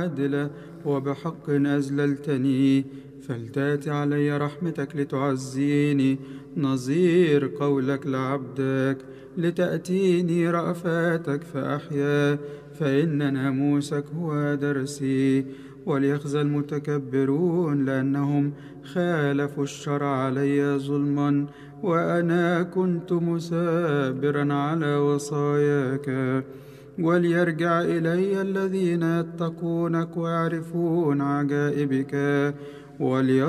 عادلة وبحق أذللتني، فلتأت علي رحمتك لتعزيني نظير قولك لعبدك، لتأتيني رأفاتك فأحيا، فإن ناموسك هو درسي. وليخزى المتكبرون لأنهم خالفوا الشرع علي ظلما، وأنا كنت مثابرا على وصاياك. وليرجع إلي الذين يتقونك ويعرفون عجائبك،